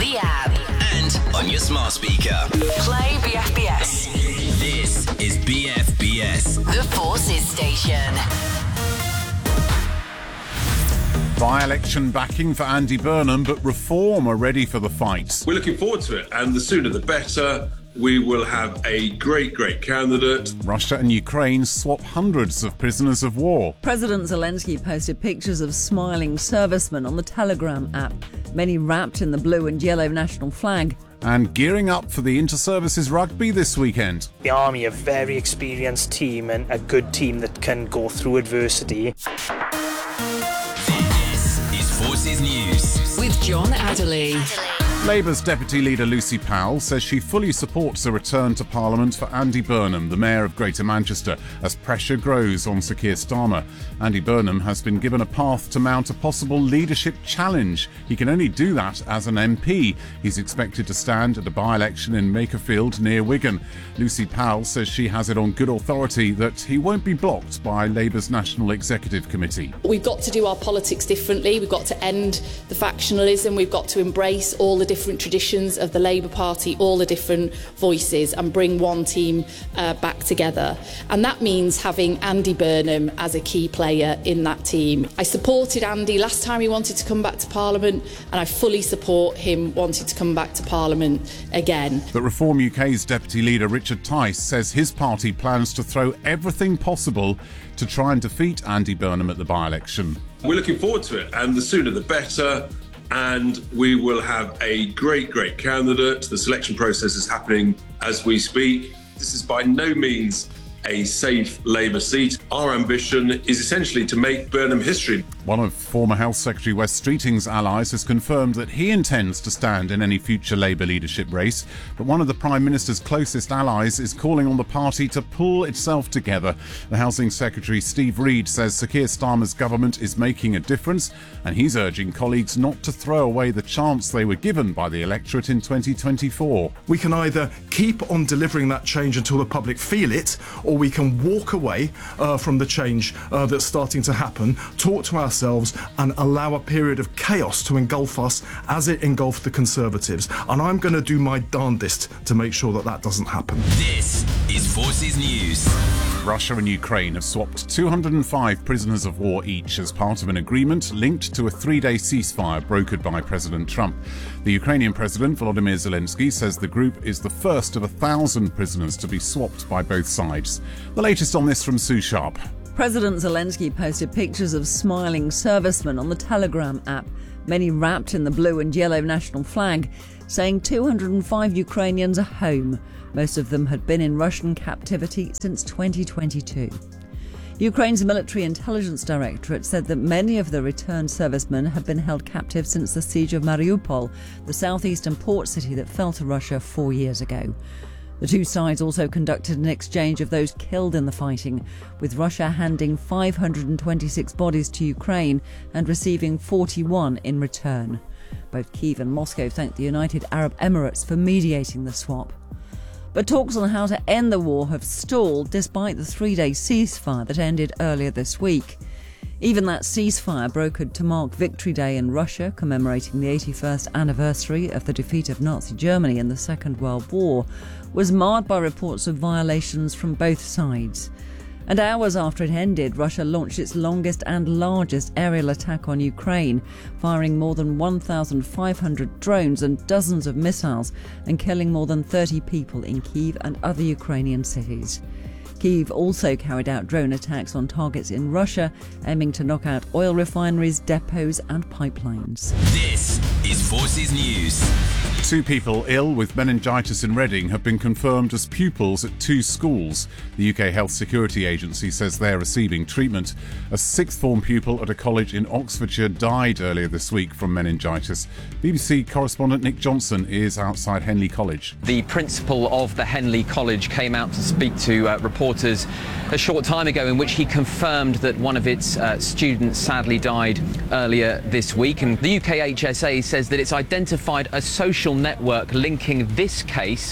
the app, and on your smart speaker. play BFBS, This is BFBS. the Forces Station. By-election backing for Andy Burnham, but Reform are ready for the fight. We're looking forward to it, and the sooner the better. We will have a great candidate. Russia and Ukraine swap hundreds of prisoners of war. President Zelensky posted pictures of smiling servicemen on the Telegram app, many wrapped in the blue and yellow national flag. And gearing up for the Inter-Services Rugby this weekend. The Army, a very experienced team and a good team that can go through adversity. This is Forces News. With John Adderley. Labour's Deputy Leader Lucy Powell says she fully supports a return to Parliament for Andy Burnham, the Mayor of Greater Manchester, as pressure grows on Sir Keir Starmer. Andy Burnham has been given a path to mount a possible leadership challenge. He can only do that as an MP. He's expected to stand at a by-election in Makerfield near Wigan. Lucy Powell says she has it on good authority that he won't be blocked by Labour's National Executive Committee. We've got to do our politics differently. We've got to end the factionalism. We've got to embrace all the different traditions of the Labour Party, all the different voices, and bring one team back together. And that means having Andy Burnham as a key player in that team. I supported Andy last time he wanted to come back to Parliament, and I fully support him wanting to come back to Parliament again. But Reform UK's Deputy Leader Richard Tice says his party plans to throw everything possible to try and defeat Andy Burnham at the by-election. We're looking forward to it, and the sooner the better. And we will have a great candidate. The selection process is happening as we speak. This is by no means a safe Labour seat. Our ambition is essentially to make Burnham history. One of former Health Secretary Wes Streeting's allies has confirmed that he intends to stand in any future Labour leadership race, but one of the Prime Minister's closest allies is calling on the party to pull itself together. The Housing Secretary Steve Reed says Sir Keir Starmer's government is making a difference, and he's urging colleagues not to throw away the chance they were given by the electorate in 2024. We can either keep on delivering that change until the public feel it, or we can walk away from the change that's starting to happen, talk to ourselves and allow a period of chaos to engulf us as it engulfed the Conservatives. And I'm going to do my darndest to make sure that that doesn't happen. This is Forces News. Russia and Ukraine have swapped 205 prisoners of war each as part of an agreement linked to a 3-day ceasefire brokered by President Trump. The Ukrainian President Volodymyr Zelensky says the group is the first of 1,000 prisoners to be swapped by both sides. The latest on this from Sue Sharp. President Zelensky posted pictures of smiling servicemen on the Telegram app, many wrapped in the blue and yellow national flag, saying 205 Ukrainians are home. Most of them had been in Russian captivity since 2022. Ukraine's military intelligence directorate said that many of the returned servicemen have been held captive since the siege of Mariupol, the southeastern port city that fell to Russia 4 years ago. The two sides also conducted an exchange of those killed in the fighting, with Russia handing 526 bodies to Ukraine and receiving 41 in return. Both Kyiv and Moscow thanked the United Arab Emirates for mediating the swap. But talks on how to end the war have stalled despite the 3-day ceasefire that ended earlier this week. Even that ceasefire, brokered to mark Victory Day in Russia, commemorating the 81st anniversary of the defeat of Nazi Germany in the Second World War, was marred by reports of violations from both sides. And hours after it ended, Russia launched its longest and largest aerial attack on Ukraine, firing more than 1,500 drones and dozens of missiles and killing more than 30 people in Kyiv and other Ukrainian cities. Kyiv also carried out drone attacks on targets in Russia, aiming to knock out oil refineries, depots and pipelines. This is Forces News. 2 people ill with meningitis in Reading have been confirmed as pupils at 2 schools. The UK Health Security Agency says they're receiving treatment. A sixth form pupil at a college in Oxfordshire died earlier this week from meningitis. BBC correspondent Nick Johnson is outside Henley College. The principal of the Henley College came out to speak to reporters a short time ago, in which he confirmed that one of its students sadly died earlier this week. And the UK HSA says that it's identified a social network linking this case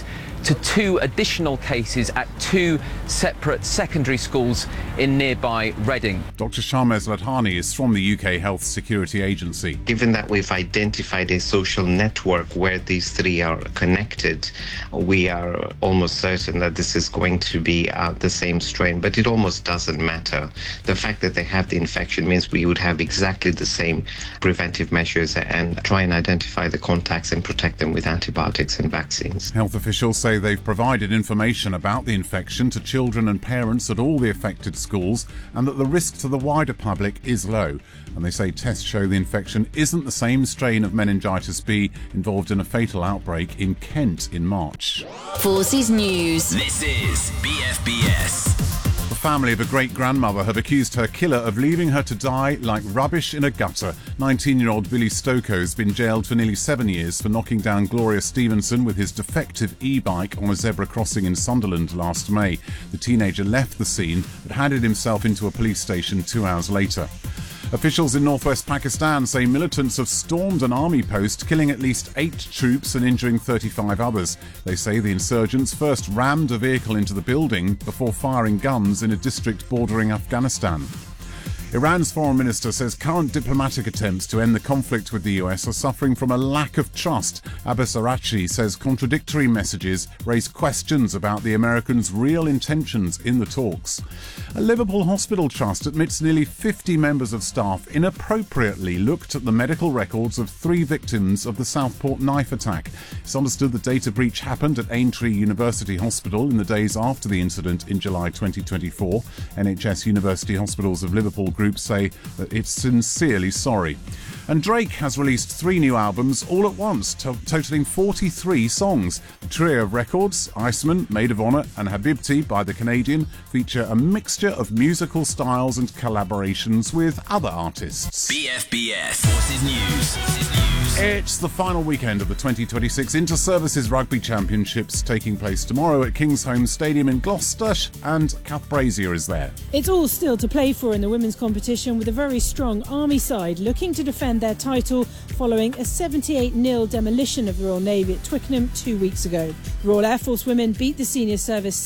to 2 additional cases at 2 separate secondary schools in nearby Reading. Dr. Sharmez Ladhani is from the UK Health Security Agency. Given that we've identified a social network where these 3 are connected, we are almost certain that this is going to be the same strain, but it almost doesn't matter. The fact that they have the infection means we would have exactly the same preventive measures and try and identify the contacts and protect them with antibiotics and vaccines. Health officials say they've provided information about the infection to children and parents at all the affected schools and that the risk to the wider public is low. And they say tests show the infection isn't the same strain of meningitis B involved in a fatal outbreak in Kent in March. Forces News. This is BFBS. The family of a great-grandmother have accused her killer of leaving her to die like rubbish in a gutter. 19-year-old Billy Stokoe has been jailed for nearly 7 years for knocking down Gloria Stevenson with his defective e-bike on a zebra crossing in Sunderland last May. The teenager left the scene but handed himself into a police station 2 hours later. Officials in northwest Pakistan say militants have stormed an army post, killing at least 8 troops and injuring 35 others. They say the insurgents first rammed a vehicle into the building before firing guns in a district bordering Afghanistan. Iran's foreign minister says current diplomatic attempts to end the conflict with the US are suffering from a lack of trust. Abbas Araghchi says contradictory messages raise questions about the Americans' real intentions in the talks. A Liverpool hospital trust admits nearly 50 members of staff inappropriately looked at the medical records of 3 victims of the Southport knife attack. It's understood the data breach happened at Aintree University Hospital in the days after the incident in July 2024. NHS University Hospitals of Liverpool Group say that it's sincerely sorry. And Drake has released 3 new albums all at once, totaling 43 songs. The trio of records, Iceman, Maid of Honor and Habibti by the Canadian, feature a mixture of musical styles and collaborations with other artists. BFBS Forces News. It's the final weekend of the 2026 Inter-Services Rugby Championships, taking place tomorrow at Kingsholm Stadium in Gloucester, and Kath Brazier is there. It's all still to play for in the women's competition, with a very strong Army side looking to defend their title following a 78-0 demolition of the Royal Navy at Twickenham 2 weeks ago. The Royal Air Force women beat the senior service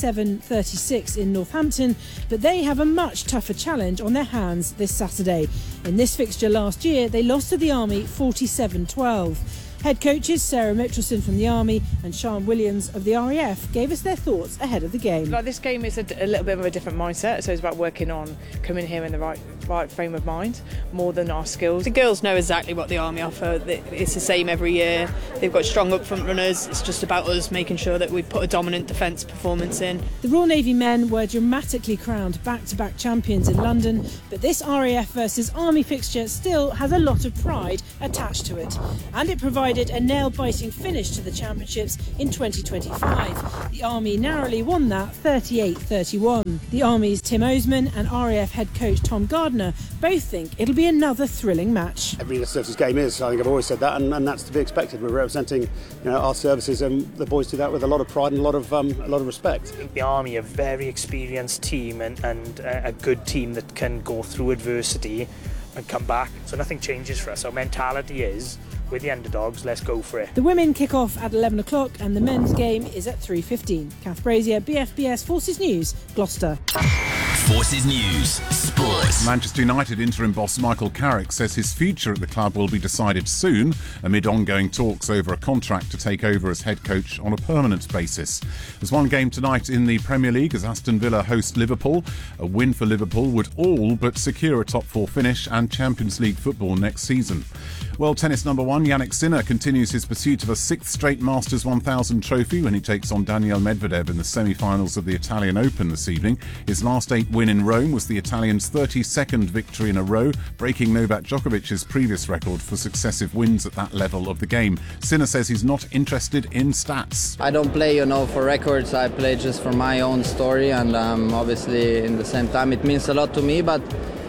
7-36 in Northampton, but they have a much tougher challenge on their hands this Saturday. In this fixture last year, they lost to the Army 47-12. Head coaches Sarah Mitchelson from the Army and Sian Williams of the RAF gave us their thoughts ahead of the game. This game is a little bit of a different mindset, so it's about working on coming here in the right frame of mind more than our skills. The girls know exactly what the Army offer. It's the same every year. They've got strong up front runners. It's just about us making sure that we put a dominant defence performance in. The Royal Navy men were dramatically crowned back-to-back champions in London, but this RAF versus Army fixture still has a lot of pride attached to it, and it provides a nail-biting finish to the championships in 2025. The Army narrowly won that 38-31. The Army's Tim Osman and RAF head coach Tom Gardner both think it'll be another thrilling match. Every services game is, I think I've always said that, and that's to be expected. We're representing our services, and the boys do that with a lot of pride and a lot of respect. I think the Army are a very experienced team and a good team that can go through adversity and come back. So nothing changes for us. Our mentality is, we're the underdogs, let's go for it. The women kick off at 11 o'clock and the men's game is at 3:15. Kath Brazier, BFBS Forces News, Gloucester. Forces News, Sports. Manchester United interim boss Michael Carrick says his future at the club will be decided soon, amid ongoing talks over a contract to take over as head coach on a permanent basis. There's one game tonight in the Premier League as Aston Villa host Liverpool. A win for Liverpool would all but secure a top 4 finish and Champions League football next season. World tennis number 1 Jannik Sinner continues his pursuit of a 6th straight Masters 1000 trophy when he takes on Daniil Medvedev in the semi-finals of the Italian Open this evening. His last 8 win in Rome was the Italian's 32nd victory in a row, breaking Novak Djokovic's previous record for successive wins at that level of the game. Sinner says he's not interested in stats. I don't play, for records. I play just for my own story, and obviously in the same time it means a lot to me, but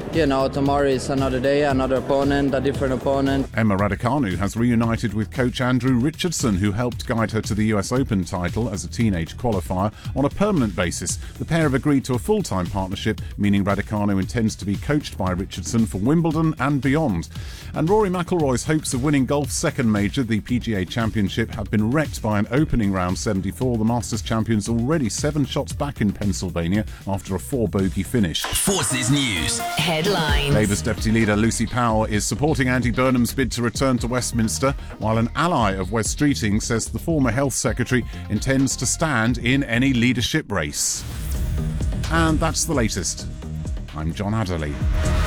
tomorrow is another day, another opponent, a different opponent. Emma Raducanu has reunited with coach Andrew Richardson, who helped guide her to the US Open title as a teenage qualifier on a permanent basis. The pair have agreed to a full-time partnership, meaning Raducanu intends to be coached by Richardson for Wimbledon and beyond. And Rory McIlroy's hopes of winning golf's second major, the PGA Championship, have been wrecked by an opening round 74. The Masters champions already 7 shots back in Pennsylvania after a 4-bogey finish. Forces News. Headlines. Labour's Deputy Leader Lucy Powell is supporting Andy Burnham's bid to return to Westminster, while an ally of Wes Streeting says the former Health Secretary intends to stand in any leadership race. And that's the latest. I'm John Adderley.